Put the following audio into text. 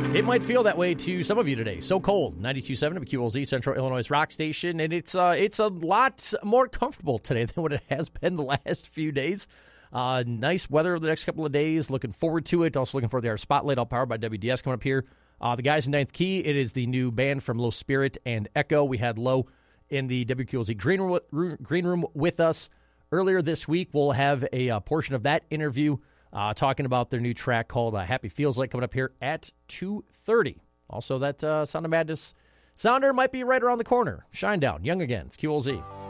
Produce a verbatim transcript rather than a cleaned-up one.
It might feel that way to some of you today. So cold. ninety-two point seven W Q L Z, Central Illinois Rock Station. And it's uh, it's a lot more comfortable today than what it has been the last few days. Uh, nice weather the next couple of days. Looking forward to it. Also looking forward to our Spotlight, all powered by W D S, coming up here. Uh, the guys in Ninth Key, it is the new band from Low Spirit and Echo. We had Low in the W Q L Z green room, green room with us earlier this week. We'll have a uh, portion of that interview Uh, talking about their new track called uh, Happy Feels Like, coming up here at two thirty. Also, that uh, Sound of Madness sounder might be right around the corner. Shinedown, Young Again. It's Q L Z.